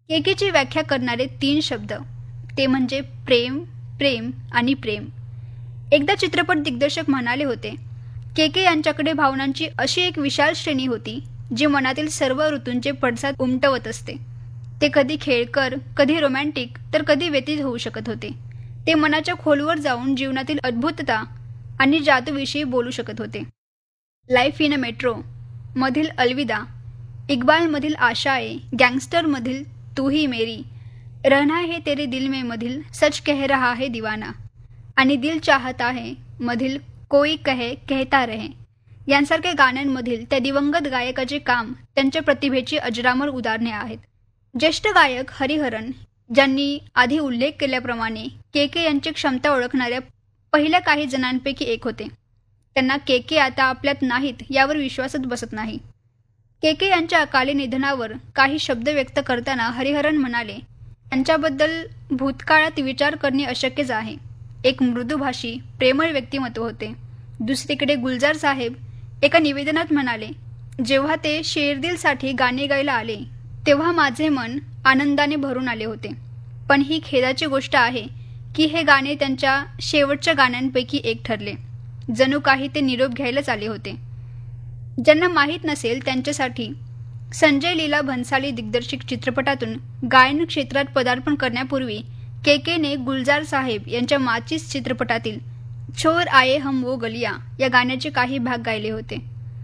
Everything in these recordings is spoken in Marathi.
केकेची व्याख्या करणारे 3 शब्द, ते म्हणजे प्रेम, प्रेम आणि प्रेम. एकदा चित्रपट दिग्दर्शक म्हणाले होते, केके यांच्याकडे भावनांची अशी एक विशाल श्रेणी होती, जी मनातील सर्व ऋतूंचे पडसाद उमटवत असते. ते कधी खेळकर, कधी रोमॅन्टिक, तर कधी व्यतीत होऊ शकत होते. ते मनाच्या खोलवर जाऊन जीवनातील अद्भुतता आणि जादूविषयी बोलू शकत होते. लाईफ इन अ मेट्रो मधील अलविदा, इक्बालमधील आशाए, गँगस्टरमधील तू ही मेरी, रहना है तेरे दिल में मधील सच कह रहा है दीवाना आणि दिल चाहता है मधील कोई कहे कहता रहे यांसारख्या गाण्यांमधील त्या दिवंगत गायकाचे काम त्यांच्या प्रतिभेची अजरामर उदाहरणे आहेत. ज्येष्ठ गायक हरिहरन, ज्यांनी आधी उल्लेख केल्याप्रमाणे केके यांची क्षमता ओळखणाऱ्या पहिल्या काही जणांपैकी एक होते. त्यांना केके आता आपल्यात नाहीत यावर विश्वासच बसत नाही. केके यांच्या अकाली निधनावर काही शब्द व्यक्त करताना हरिहरन म्हणाले, त्यांच्याबद्दल भूतकाळात विचार करणे अशक्यच आहे. एक मृदुभाषी, प्रेमळ व्यक्तिमत्व होते. दुसरीकडे गुलजार साहेब एका निवेदनात म्हणाले, जेव्हा ते शेरदिलसाठी गाणे गायला आले तेव्हा माझे मन आनंदाने भरून आले होते. पण ही खेदाची गोष्ट आहे की हे गाणे त्यांच्या शेवटच्या गाण्यांपैकी एक ठरले. जणू काही ते निरोप घ्यायलाच आले होते. ज्यांना माहीत नसेल त्यांच्यासाठी संजय लीला भन्साली दिग्दर्शित चित्रपटातून गायन क्षेत्रात पदार्पण करण्यापूर्वी केकेने गुलजार साहेब यांच्या माचीस चित्रपटातील छोर आये हम वो गलिया या गाण्याचे काही भाग गायले होते.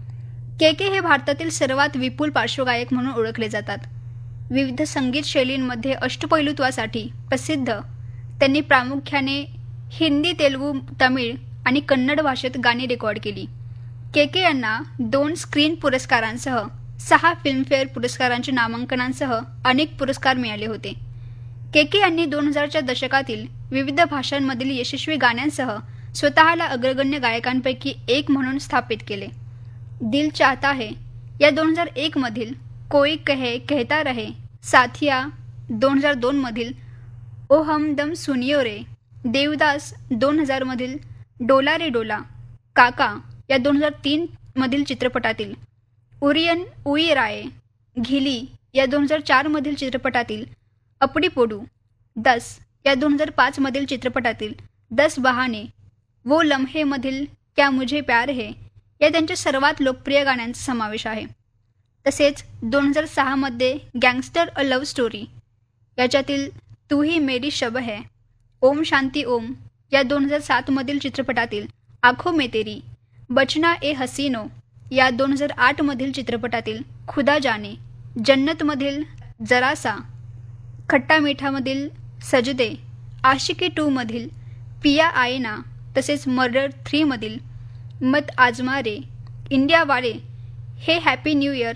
केके हे भारतातील सर्वात विपुल पार्श्वगायक म्हणून ओळखले जातात. विविध संगीत शैलींमध्ये अष्टपैलुत्वासाठी प्रसिद्ध, त्यांनी प्रामुख्याने हिंदी, तेलुगू, तमिळ आणि कन्नड भाषेत गाणी रेकॉर्ड केली. केके यांना 2 स्क्रीन पुरस्कारांसह 6 फिल्मफेअर पुरस्कारांच्या नामांकनांसह अनेक पुरस्कार मिळाले होते. केके यांनी 2000च्या दशकातील विविध भाषांमधील यशस्वी गाण्यांसह स्वतःला अग्रगण्य गायकांपैकी एक म्हणून स्थापित केले. दिल चाहता है या 2001 मधील कोई कहे कहता रहे, साथिया 2002 मधील ओ हमदम सुनियो रे, देवदास 2000 मधील डोला रे डोला, काका या 2003 मधील चित्रपटातील, उरियन उई राय, घिली या 2004 मधील चित्रपटातील, अपडी पोडू, 10 या 2005 मधील चित्रपटातील 10 बहाने, वो लम्हे मधील क्या मुझे प्यार है या त्यांच्या सर्वात लोकप्रिय गाण्यांचा समावेश आहे. तसेच 2006 मध्ये गँगस्टर अ लव्ह स्टोरी याच्यातील तू ही मेरी शब है, ओम शांती ओम या 2007 मधील चित्रपटातील आँखों में तेरी, बचना ए हसीनो या 2008 मधील चित्रपटातील खुदा जाने, जन्नतमधील जरासा, खट्टा मीठामधील सजदे, आशिकी 2 मधील पिया आयना, तसेच मर्डर 3 मधील मत आजमा रे, इंडिया वाले, हे हॅपी न्यू इयर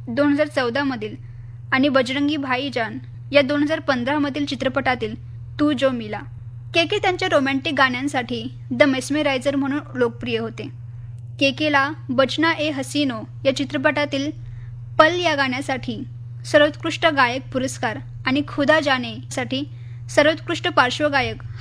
2014 मधील आणि बजरंगी भाईजान या 2015 मधील चित्रपटातील तू जो मिला. केके त्यांच्या रोमॅन्टिक गाण्यांसाठी द मेस्मेरायझर म्हणून लोकप्रिय होते. केकेला बचना ए हसीनो या चित्रपटातील पल या गाण्यासाठी सर्वोत्कृष्ट गायक पुरस्कार आणि खुदा जाने साठी सर्वोत्कृष्ट पार्श्वगायक